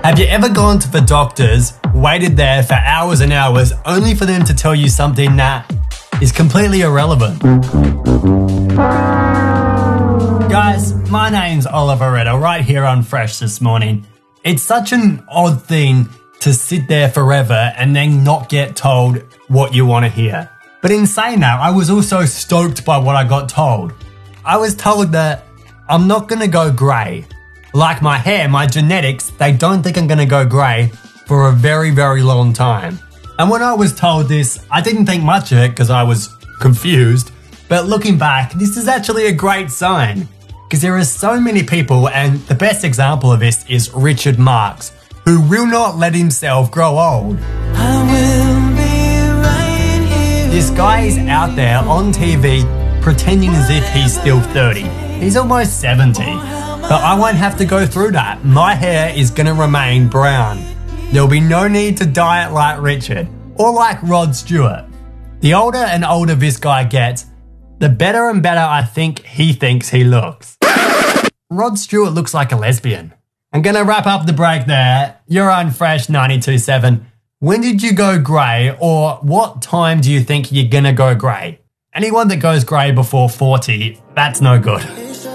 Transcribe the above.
Have you ever gone to the doctors, waited there for hours and hours, only for them to tell you something that is completely irrelevant? Guys, my name's Oliver Riddle, right here on Fresh this morning. It's such an odd thing to sit there forever and then not get told what you want to hear. But in saying that, I was also stoked by what I got told. I was told that I'm not going to go grey. Like my hair, my genetics, they don't think I'm going to go grey for a very, very long time. And when I was told this, I didn't think much of it because I was confused. But looking back, this is actually a great sign. Because there are so many people, and the best example of this is Richard Marx, who will not let himself grow old. I will be right here. This guy is out there on TV pretending as if he's still 30. He's almost 70. But I won't have to go through that. My hair is going to remain brown. There'll be no need to dye it like Richard or like Rod Stewart. The older and older this guy gets, the better and better I think he thinks he looks. Rod Stewart looks like a lesbian. I'm going to wrap up the break there. You're on Fresh 92.7. When did you go grey, or what time do you think you're going to go grey? Anyone that goes grey before 40, that's no good.